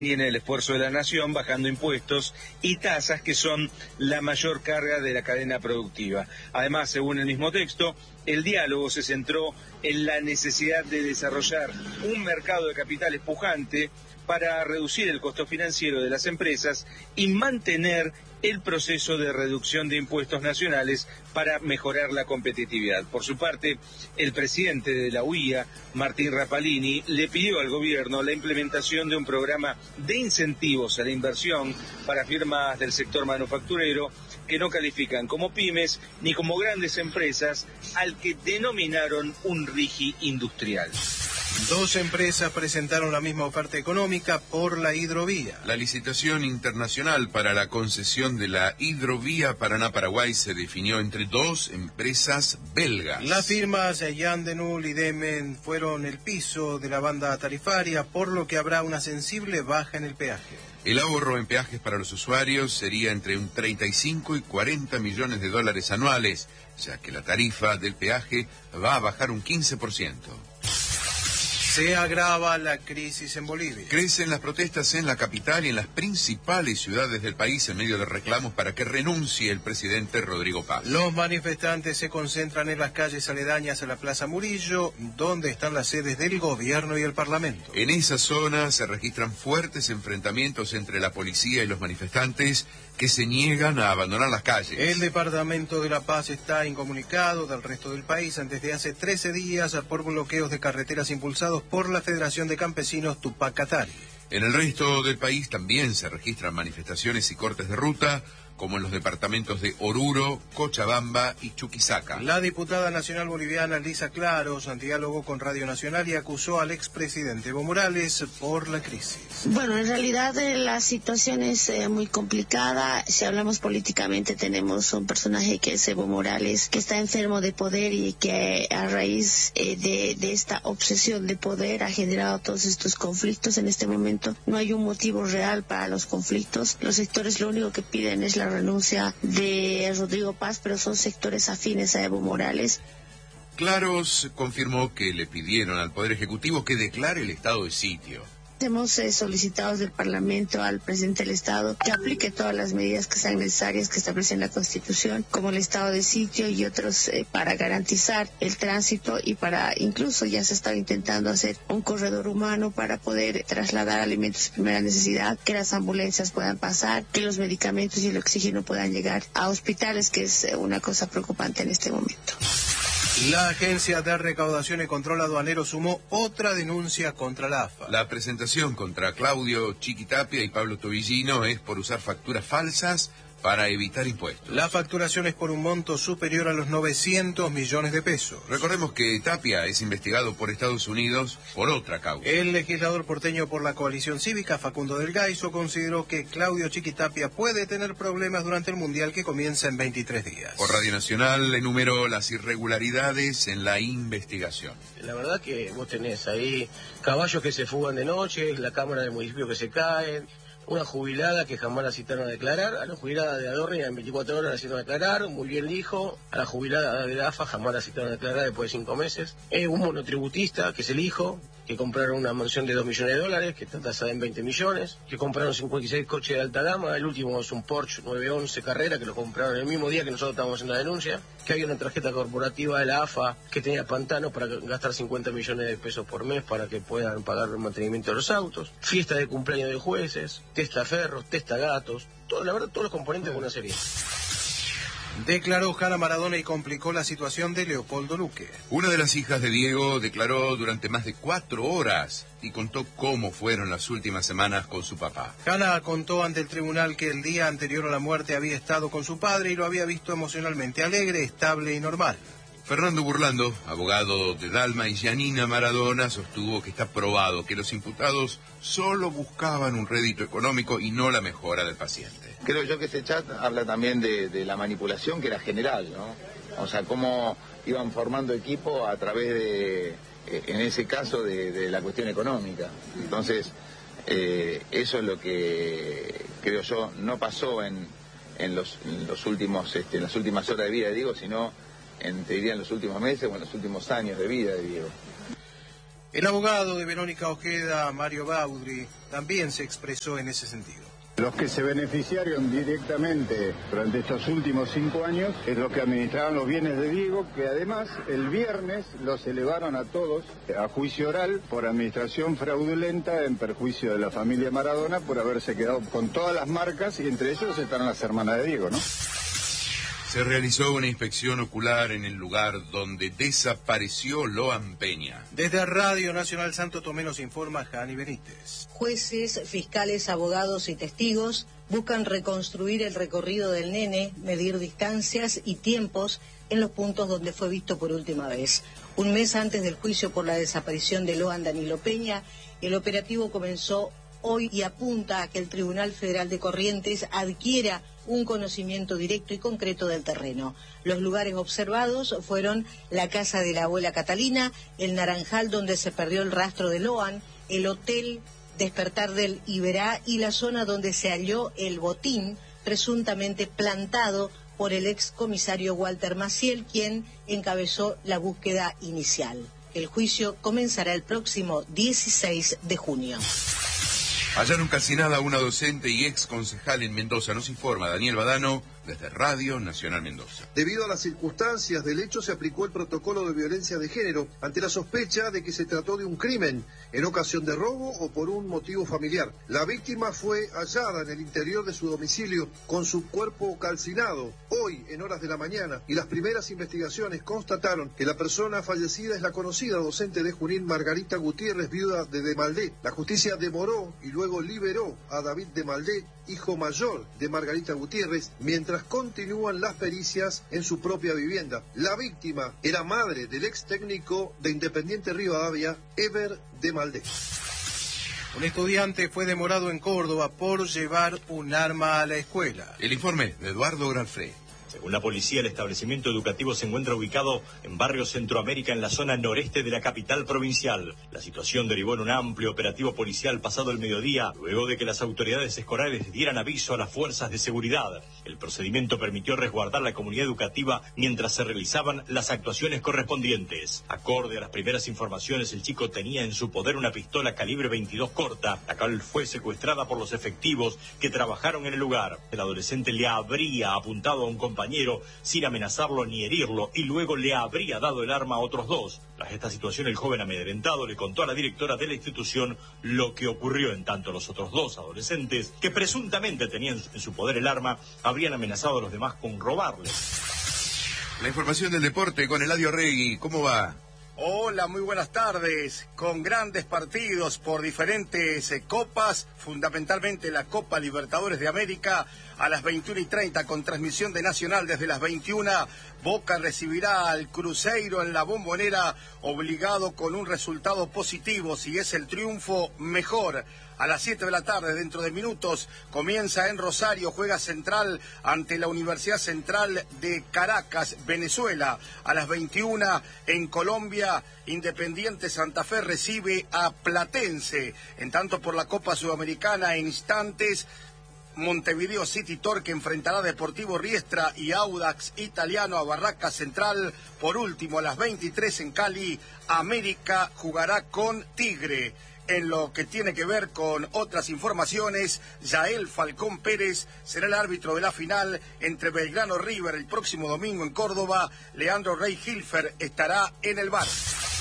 Tiene el esfuerzo de la nación bajando impuestos y tasas que son la mayor carga de la cadena productiva. Además, según el mismo texto, el diálogo se centró en la necesidad de desarrollar un mercado de capitales pujante para reducir el costo financiero de las empresas y mantener el proceso de reducción de impuestos nacionales para mejorar la competitividad. Por su parte, el presidente de la UIA, Martín Rapalini, le pidió al gobierno la implementación de un programa de incentivos a la inversión para firmas del sector manufacturero que no califican como pymes ni como grandes empresas, al que denominaron un RIGI industrial. Dos empresas presentaron la misma oferta económica por la hidrovía. La licitación internacional para la concesión de la hidrovía Paraná-Paraguay se definió entre dos empresas belgas. Las firmas Jan de Null y Demen fueron el piso de la banda tarifaria, por lo que habrá una sensible baja en el peaje. El ahorro en peajes para los usuarios sería entre un 35 y 40 millones de dólares anuales, ya que la tarifa del peaje va a bajar un 15%. Se agrava la crisis en Bolivia. Crecen las protestas en la capital y en las principales ciudades del país en medio de reclamos para que renuncie el presidente Rodrigo Paz. Los manifestantes se concentran en las calles aledañas a la Plaza Murillo, donde están las sedes del gobierno y el Parlamento. En esa zona se registran fuertes enfrentamientos entre la policía y los manifestantes que se niegan a abandonar las calles. El Departamento de La Paz está incomunicado del resto del país desde hace 13 días por bloqueos de carreteras impulsados por la Federación de Campesinos Tupac Katari. En el resto del país también se registran manifestaciones y cortes de ruta, como en los departamentos de Oruro, Cochabamba y Chuquisaca. La diputada nacional boliviana Lisa Claros dialogó con Radio Nacional y acusó al expresidente Evo Morales por la crisis. Bueno, en realidad la situación es muy complicada. Si hablamos políticamente, tenemos un personaje que es Evo Morales, que está enfermo de poder y que a raíz de esta obsesión de poder ha generado todos estos conflictos. En este momento no hay un motivo real para los conflictos. Los sectores lo único que piden es la renuncia de Rodrigo Paz, pero son sectores afines a Evo Morales. Claros confirmó que le pidieron al Poder Ejecutivo que declare el estado de sitio. Hemos solicitado del Parlamento al presidente del Estado que aplique todas las medidas que sean necesarias que establecen la Constitución, como el estado de sitio y otros, para garantizar el tránsito y para, incluso ya se está intentando hacer un corredor humano para poder trasladar alimentos de primera necesidad, que las ambulancias puedan pasar, que los medicamentos y el oxígeno puedan llegar a hospitales, que es una cosa preocupante en este momento. La Agencia de Recaudación y Control Aduanero sumó otra denuncia contra la AFA. La presentación contra Claudio Chiquitapia y Pablo Tobillino es por usar facturas falsas para evitar impuestos. La facturación es por un monto superior a los 900 millones de pesos. Recordemos que Tapia es investigado por Estados Unidos por otra causa. El legislador porteño por la coalición cívica, Facundo del Gaizo, consideró que Claudio Chiquitapia puede tener problemas durante el Mundial que comienza en 23 días. Por Radio Nacional enumeró las irregularidades en la investigación. La verdad que vos tenés ahí caballos que se fugan de noche, la cámara del municipio que se caen, una jubilada que jamás la citaron a declarar, a la jubilada de Adorni en 24 horas la citaron a declarar, muy bien dijo, a la jubilada de la AFA jamás la citaron a declarar después de 5 meses, un monotributista que es el hijo, que compraron una mansión de $2 millones, que está tasada en 20 millones, que compraron 56 coches de alta gama, el último es un Porsche 911 Carrera, que lo compraron el mismo día que nosotros estábamos haciendo la denuncia, que había una tarjeta corporativa de la AFA que tenía pantanos para gastar 50 millones de pesos por mes para que puedan pagar el mantenimiento de los autos, fiesta de cumpleaños de jueces, testaferros, testagatos, todo, la verdad, todos los componentes de una serie. Declaró Jana Maradona y complicó la situación de Leopoldo Luque. Una de las hijas de Diego declaró durante más de 4 horas y contó cómo fueron las últimas semanas con su papá. Jana contó ante el tribunal que el día anterior a la muerte había estado con su padre y lo había visto emocionalmente alegre, estable y normal. Fernando Burlando, abogado de Dalma y Gianina Maradona, sostuvo que está probado que los imputados solo buscaban un rédito económico y no la mejora del paciente. Creo yo que ese chat habla también de la manipulación que era general, ¿no? O sea, cómo iban formando equipo a través de, en ese caso, de la cuestión económica. Entonces, eso es lo que creo yo no pasó en las últimas horas de vida de Diego, sino te diría en los últimos meses o en los últimos años de vida de Diego. El abogado de Verónica Ojeda, Mario Baudry, también se expresó en ese sentido. Los que se beneficiaron directamente durante estos últimos 5 años es los que administraban los bienes de Diego, que además el viernes los elevaron a todos a juicio oral por administración fraudulenta en perjuicio de la familia Maradona por haberse quedado con todas las marcas y entre ellos están las hermanas de Diego, ¿no? Se realizó una inspección ocular en el lugar donde desapareció Loan Peña. Desde Radio Nacional Santo Tomé nos informa Jani Benítez. Jueces, fiscales, abogados y testigos buscan reconstruir el recorrido del nene, medir distancias y tiempos en los puntos donde fue visto por última vez. Un mes antes del juicio por la desaparición de Loan Danilo Peña, el operativo comenzó hoy y apunta a que el Tribunal Federal de Corrientes adquiera un conocimiento directo y concreto del terreno. Los lugares observados fueron la casa de la abuela Catalina, el Naranjal donde se perdió el rastro de Loan, el hotel Despertar del Iberá y la zona donde se halló el botín presuntamente plantado por el ex comisario Walter Maciel, quien encabezó la búsqueda inicial. El juicio comenzará el próximo 16 de junio. Hallaron calcinada a una docente y ex concejal en Mendoza. Nos informa Daniel Badano desde Radio Nacional Mendoza. Debido a las circunstancias del hecho, se aplicó el protocolo de violencia de género ante la sospecha de que se trató de un crimen en ocasión de robo o por un motivo familiar. La víctima fue hallada en el interior de su domicilio con su cuerpo calcinado hoy en horas de la mañana y las primeras investigaciones constataron que la persona fallecida es la conocida docente de Junín Margarita Gutiérrez, viuda de Demaldé. La justicia demoró y luego liberó a David Demaldé, hijo mayor de Margarita Gutiérrez, mientras continúan las pericias en su propia vivienda. La víctima era madre del ex técnico de Independiente Rivadavia, Ever Demaldé. Un estudiante fue demorado en Córdoba por llevar un arma a la escuela. El informe de Eduardo Grafré. Según la policía, el establecimiento educativo se encuentra ubicado en Barrio Centroamérica, en la zona noreste de la capital provincial. La situación derivó en un amplio operativo policial pasado el mediodía, luego de que las autoridades escolares dieran aviso a las fuerzas de seguridad. El procedimiento permitió resguardar la comunidad educativa mientras se realizaban las actuaciones correspondientes. Acorde a las primeras informaciones, el chico tenía en su poder una pistola calibre 22 corta, la cual fue secuestrada por los efectivos que trabajaron en el lugar. El adolescente le habría apuntado a un compañero sin amenazarlo ni herirlo y luego le habría dado el arma a otros dos. Tras esta situación, el joven amedrentado le contó a la directora de la institución lo que ocurrió, en tanto los otros dos adolescentes, que presuntamente tenían en su poder el arma, habrían amenazado a los demás con robarle. La información del deporte con Eladio Regui. ¿Cómo va? Hola, muy buenas tardes. Con grandes partidos por diferentes copas, fundamentalmente la Copa Libertadores de América, a las 21:30 con transmisión de Nacional desde las 21. Boca recibirá al Cruzeiro en la Bombonera, obligado con un resultado positivo. Si es el triunfo, mejor. A las 7 de la tarde, dentro de minutos, comienza en Rosario, juega Central ante la Universidad Central de Caracas, Venezuela. A las 21 en Colombia, Independiente Santa Fe recibe a Platense. En tanto, por la Copa Sudamericana, en instantes, Montevideo City Torque enfrentará a Deportivo Riestra y Audax Italiano a Barracas Central. Por último, a las 23 en Cali, América jugará con Tigre. En lo que tiene que ver con otras informaciones, Yael Falcón Pérez será el árbitro de la final entre Belgrano River el próximo domingo en Córdoba. Leandro Rey Hilfer estará en el VAR.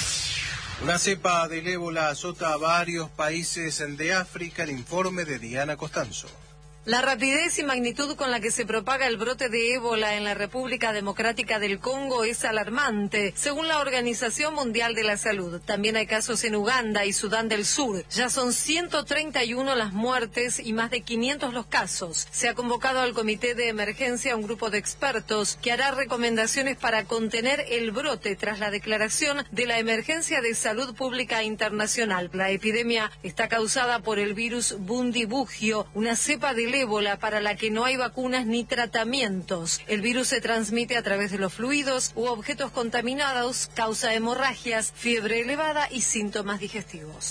Una cepa del ébola azota a varios países de África. El informe de Diana Costanzo. La rapidez y magnitud con la que se propaga el brote de ébola en la República Democrática del Congo es alarmante, según la Organización Mundial de la Salud. También hay casos en Uganda y Sudán del Sur. Ya son 131 las muertes y más de 500 los casos. Se ha convocado al Comité de Emergencia un grupo de expertos que hará recomendaciones para contener el brote tras la declaración de la Emergencia de Salud Pública Internacional. La epidemia está causada por el virus Bundibugyo, una cepa del ébola para la que no hay vacunas ni tratamientos. El virus se transmite a través de los fluidos u objetos contaminados, causa hemorragias, fiebre elevada y síntomas digestivos.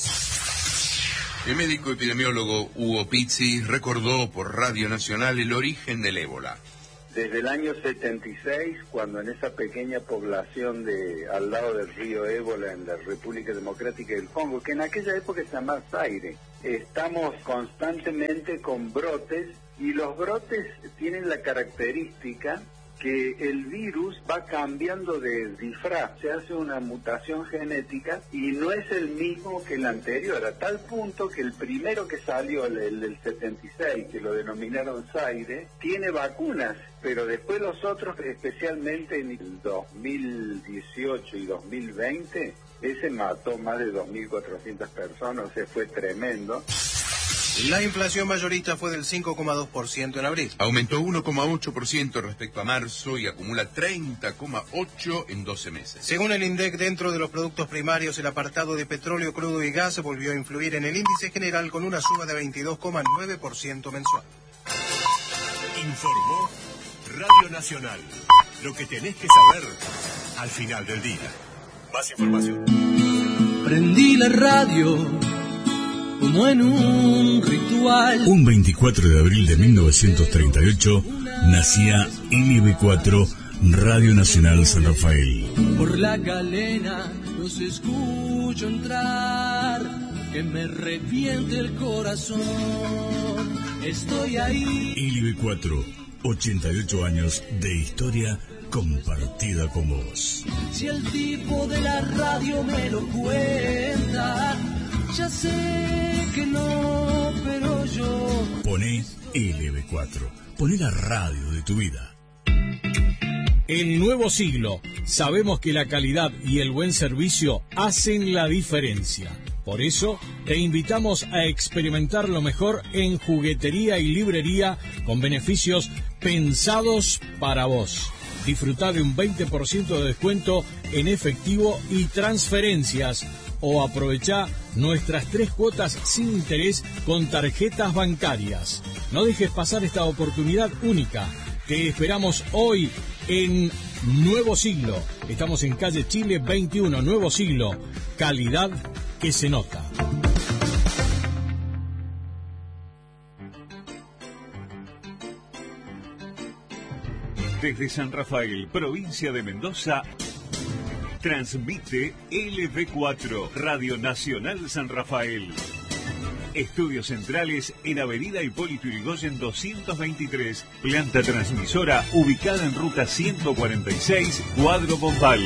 El médico epidemiólogo Hugo Pizzi recordó por Radio Nacional el origen del ébola. desde el año 76, cuando en esa pequeña población al lado del río Ébola, en la República Democrática del Congo, que en aquella época se llamaba Zaire, estamos constantemente con brotes, y los brotes tienen la característica que el virus va cambiando de disfraz, se hace una mutación genética y no es el mismo que el anterior, a tal punto que el primero que salió, el del 76, que lo denominaron Zaire, tiene vacunas, pero después los otros, especialmente en el 2018 y 2020, ese mató más de 2.400 personas, o sea, fue tremendo. La inflación mayorista fue del 5,2% en abril. Aumentó 1,8% respecto a marzo y acumula 30,8% en 12 meses. Según el INDEC, dentro de los productos primarios, el apartado de petróleo, crudo y gas volvió a influir en el índice general con una suba de 22,9% mensual. Informó Radio Nacional. Lo que tenés que saber al final del día. Más información. Prendí la radio como en un ritual. Un 24 de abril de 1938 nacía LB4, Radio Nacional San Rafael. Por la galera los escucho entrar, que me reviente el corazón. Estoy ahí. LB4, 88 años de historia compartida con vos. Si el tipo de la radio me lo cuenta, ya sé que no, pero yo... Poné LB4, poné la radio de tu vida. En Nuevo Siglo, sabemos que la calidad y el buen servicio hacen la diferencia. Por eso, te invitamos a experimentar lo mejor en juguetería y librería con beneficios pensados para vos. Disfrutá de un 20% de descuento en efectivo y transferencias, o aprovechá nuestras 3 cuotas sin interés con tarjetas bancarias. No dejes pasar esta oportunidad única. Te esperamos hoy en Nuevo Siglo. Estamos en calle Chile 21, Nuevo Siglo. Calidad que se nota. Desde San Rafael, provincia de Mendoza, transmite LB4, Radio Nacional San Rafael. Estudios centrales en Avenida Hipólito Yrigoyen 223. Planta transmisora ubicada en ruta 146, Cuadro Bombal.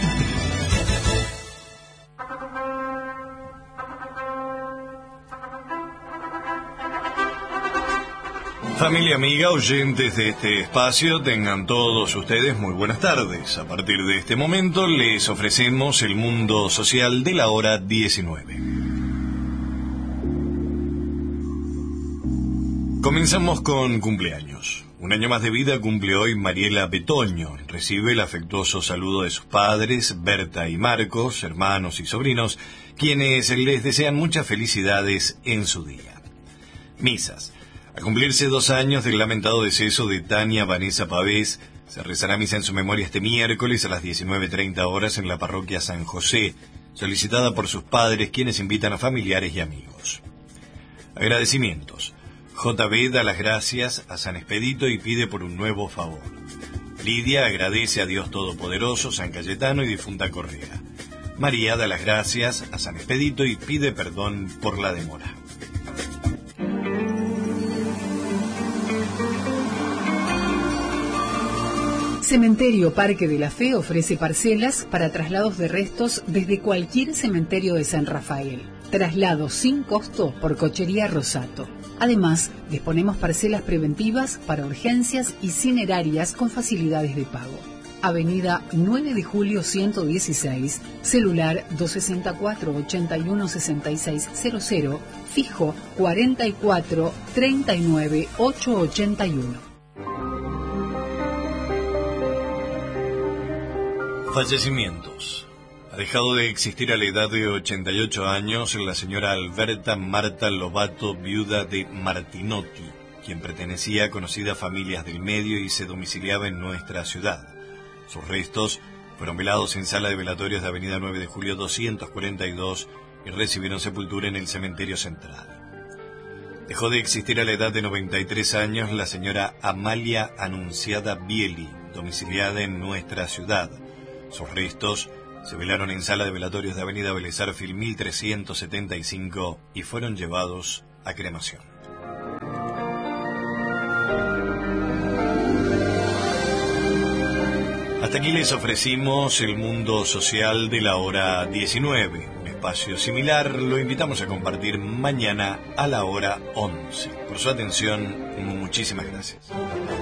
Familia amiga, oyentes de este espacio, tengan todos ustedes muy buenas tardes. A partir de este momento les ofrecemos el mundo social de la hora 19. Comenzamos con cumpleaños. Un año más de vida cumple hoy Mariela Betoño. Recibe el afectuoso saludo de sus padres, Berta y Marcos, hermanos y sobrinos, quienes les desean muchas felicidades en su día. Misas. A cumplirse 2 años del lamentado deceso de Tania Vanessa Pavés, se rezará misa en su memoria este miércoles a las 19:30 horas en la parroquia San José, solicitada por sus padres, quienes invitan a familiares y amigos. Agradecimientos. JB da las gracias a San Expedito y pide por un nuevo favor. Lidia agradece a Dios Todopoderoso, San Cayetano y difunta Correa. María da las gracias a San Expedito y pide perdón por la demora. Cementerio Parque de la Fe ofrece parcelas para traslados de restos desde cualquier cementerio de San Rafael. Traslados sin costo por Cochería Rosato. Además, disponemos parcelas preventivas para urgencias y cinerarias con facilidades de pago. Avenida 9 de Julio 116, celular 264-816600, fijo 44-39-881. Fallecimientos. Ha dejado de existir a la edad de 88 años la señora Alberta Marta Lobato, viuda de Martinotti, quien pertenecía a conocidas familias del medio y se domiciliaba en nuestra ciudad. Sus restos fueron velados en sala de velatorios de Avenida 9 de Julio 242 y recibieron sepultura en el cementerio central. Dejó de existir a la edad de 93 años la señora Amalia Anunciada Bieli, domiciliada en nuestra ciudad. Sus restos se velaron en sala de velatorios de Avenida Vélez Arfield 1375 y fueron llevados a cremación. Hasta aquí les ofrecimos el mundo social de la hora 19. Un espacio similar lo invitamos a compartir mañana a la hora 11. Por su atención, muchísimas gracias.